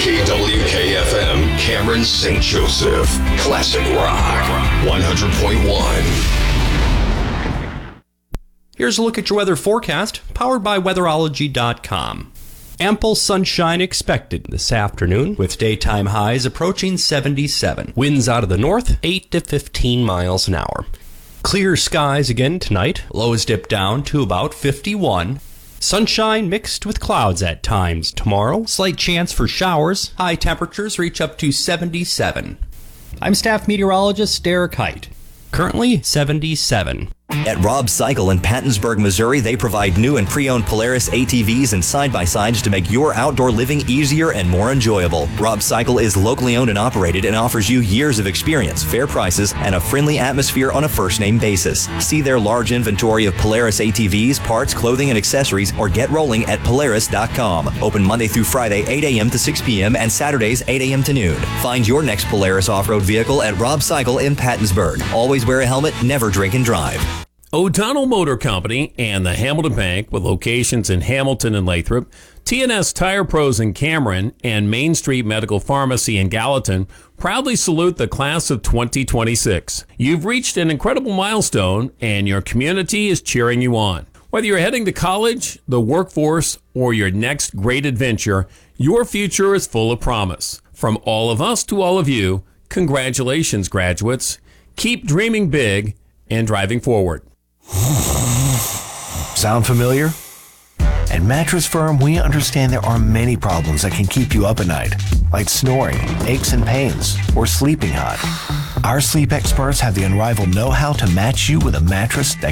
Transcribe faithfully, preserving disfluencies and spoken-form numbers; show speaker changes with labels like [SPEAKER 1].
[SPEAKER 1] K W K F M, Cameron, Saint Joseph. Classic Rock, one hundred point one.
[SPEAKER 2] Here's a look at your weather forecast, powered by weatherology dot com. Ample sunshine expected this afternoon, with daytime highs approaching seventy-seven. Winds out of the north, eight to fifteen miles an hour. Clear skies again tonight. Lows dip down to about fifty-one. Sunshine mixed with clouds at times tomorrow. Slight chance for showers. High temperatures reach up to seventy-seven. I'm staff meteorologist Derek Height. Currently seventy-seven.
[SPEAKER 3] At Rob Cycle in Pattonsburg, Missouri, they provide new and pre-owned Polaris A T Vs and side-by-sides to make your outdoor living easier and more enjoyable. Rob Cycle is locally owned and operated and offers you years of experience, fair prices, and a friendly atmosphere on a first-name basis. See their large inventory of Polaris A T Vs, parts, clothing, and accessories, or get rolling at Polaris dot com. Open Monday through Friday, eight a.m. to six p.m. and Saturdays, eight a.m. to noon. Find your next Polaris off-road vehicle at Rob Cycle in Pattonsburg. Always wear a helmet, never drink and drive.
[SPEAKER 4] O'Donnell Motor Company and the Hamilton Bank, with locations in Hamilton and Lathrop, T and S Tire Pros in Cameron, and Main Street Medical Pharmacy in Gallatin, proudly salute the class of twenty twenty-six. You've reached an incredible milestone, and your community is cheering you on. Whether you're heading to college, the workforce, or your next great adventure, your future is full of promise. From all of us to all of you, congratulations, graduates. Keep dreaming big and driving forward.
[SPEAKER 5] Sound familiar? At Mattress Firm, we understand there are many problems that can keep you up at night, like snoring, aches and pains, or sleeping hot. Our sleep experts have the unrivaled know-how to match you with a mattress that